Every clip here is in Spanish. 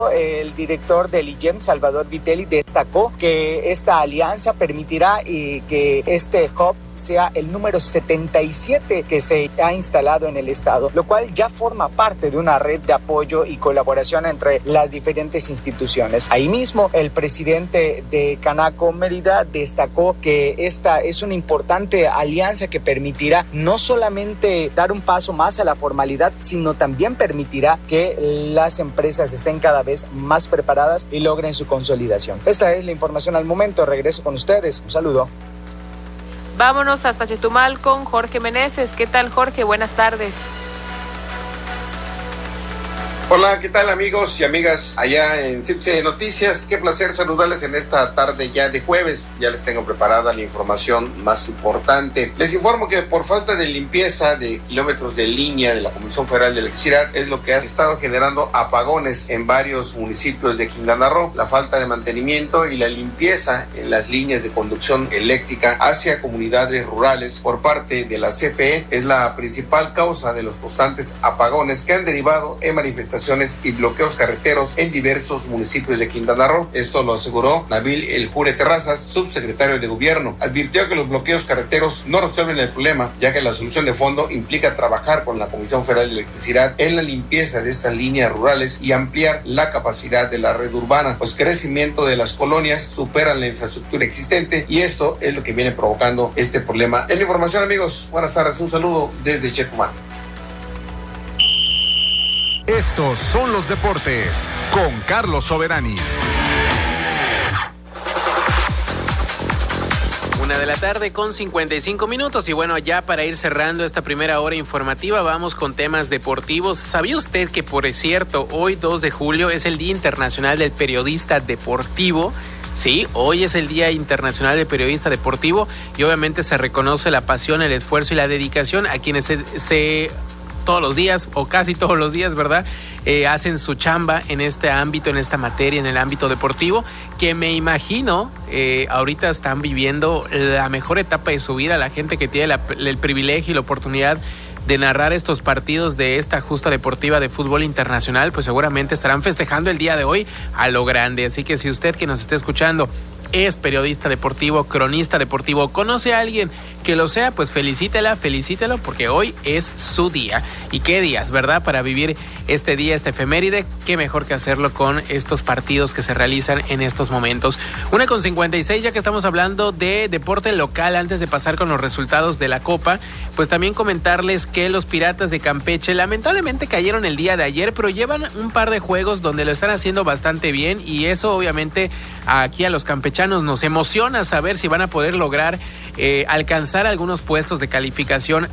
El director del IGEM, Salvador Vitelli, destacó que esta alianza permitirá que este hub sea el número 77 que se ha instalado en el estado, lo cual ya forma parte de una red de apoyo y colaboración entre las diferentes instituciones. Ahí mismo, el presidente de Canaco Mérida destacó que esta es una importante alianza que permitirá no solamente dar un paso más a la formalidad, sino también permitirá que las empresas estén cada vez más preparadas y logren su consolidación. Esta es la información al momento. Regreso con ustedes. Un saludo. Vámonos hasta Chetumal con Jorge Meneses. ¿Qué tal, Jorge? Buenas tardes. Hola, ¿qué tal, amigos y amigas allá en CIPSE Noticias? Qué placer saludarles en esta tarde ya de jueves. Ya les tengo preparada la información más importante. Les informo que por falta de limpieza de kilómetros de línea de la Comisión Federal de Electricidad es lo que ha estado generando apagones en varios municipios de Quintana Roo. La falta de mantenimiento y la limpieza en las líneas de conducción eléctrica hacia comunidades rurales por parte de la CFE es la principal causa de los constantes apagones que han derivado en manifestaciones y bloqueos carreteros en diversos municipios de Quintana Roo. Esto lo aseguró Nabil El Jure Terrazas, subsecretario de Gobierno. Advirtió que los bloqueos carreteros no resuelven el problema, ya que la solución de fondo implica trabajar con la Comisión Federal de Electricidad en la limpieza de estas líneas rurales y ampliar la capacidad de la red urbana, pues el crecimiento de las colonias superan la infraestructura existente y esto es lo que viene provocando este problema. Es la información, amigos. Buenas tardes. Un saludo desde Chetumal. Estos son los deportes con Carlos Soberanis. 1:55 p.m. y bueno, ya para ir cerrando esta primera hora informativa, vamos con temas deportivos. ¿Sabía usted que, por cierto, hoy 2 de julio es el Día Internacional del Periodista Deportivo? Sí, hoy es el Día Internacional del Periodista Deportivo y obviamente se reconoce la pasión, el esfuerzo y la dedicación a quienes se todos los días o casi todos los días, ¿verdad? Hacen su chamba en este ámbito, en esta materia, en el ámbito deportivo, que me imagino ahorita están viviendo la mejor etapa de su vida, la gente que tiene el privilegio y la oportunidad de narrar estos partidos de esta justa deportiva de fútbol internacional, pues seguramente estarán festejando el día de hoy a lo grande. Así que si usted que nos esté escuchando es periodista deportivo, cronista deportivo, conoce a alguien que lo sea, pues felicítelo porque hoy es su día. Y qué días, ¿verdad? Para vivir este día, este efeméride, qué mejor que hacerlo con estos partidos que se realizan en estos momentos. 1:56, ya que estamos hablando de deporte local, antes de pasar con los resultados de la Copa, pues también comentarles que los Piratas de Campeche lamentablemente cayeron el día de ayer, pero llevan un par de juegos donde lo están haciendo bastante bien y eso obviamente aquí a los campechanos nos emociona saber si van a poder lograr alcanzar algunos puestos de clasificación,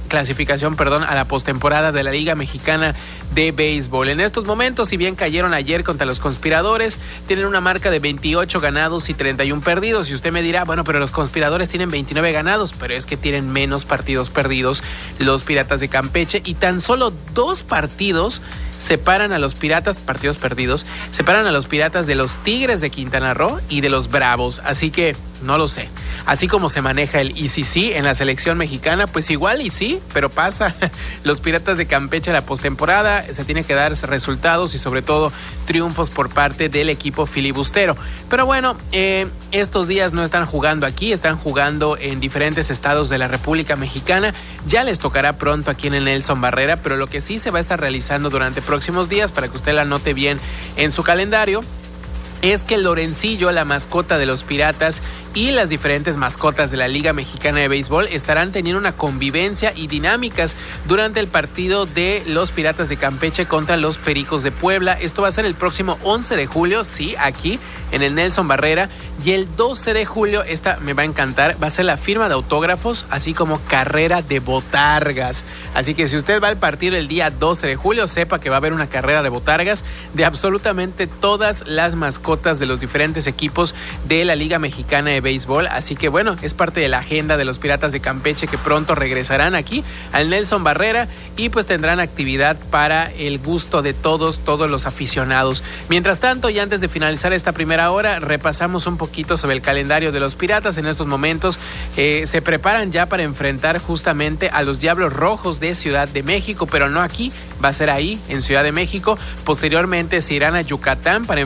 a la postemporada de la Liga Mexicana de Béisbol. En estos momentos, si bien cayeron ayer contra los Conspiradores, tienen una marca de 28 ganados y 31 perdidos. Y usted me dirá, bueno, pero los Conspiradores tienen 29 ganados, pero es que tienen menos partidos perdidos los Piratas de Campeche y tan solo 2 partidos separan a los partidos perdidos, separan a los Piratas de los Tigres de Quintana Roo y de los Bravos, así que no lo sé. Así como se maneja el y sí en la selección mexicana, pues igual y sí, pero pasa. Los Piratas de Campeche a la postemporada se tiene que dar resultados y sobre todo triunfos por parte del equipo filibustero. Pero bueno, estos días no están jugando aquí, están jugando en diferentes estados de la República Mexicana. Ya les tocará pronto aquí en el Nelson Barrera, pero lo que sí se va a estar realizando durante próximos días, para que usted la anote bien en su calendario, es que el Lorencillo, la mascota de los Piratas, y las diferentes mascotas de la Liga Mexicana de Béisbol estarán teniendo una convivencia y dinámicas durante el partido de los Piratas de Campeche contra los Pericos de Puebla. Esto va a ser el próximo 11 de julio, sí, aquí en el Nelson Barrera, y el 12 de julio, esta me va a encantar, va a ser la firma de autógrafos, así como carrera de botargas. Así que si usted va al partido el día 12 de julio, sepa que va a haber una carrera de botargas de absolutamente todas las mascotas mascotas de los diferentes equipos de la Liga Mexicana de Béisbol. Así que bueno, es parte de la agenda de los Piratas de Campeche, que pronto regresarán aquí al Nelson Barrera y pues tendrán actividad para el gusto de todos los aficionados. Mientras tanto, y antes de finalizar esta primera hora, repasamos un poquito sobre el calendario de los Piratas. En estos momentos se preparan ya para enfrentar justamente a los Diablos Rojos de Ciudad de México, pero no aquí, va a ser ahí en Ciudad de México. Posteriormente se irán a Yucatán para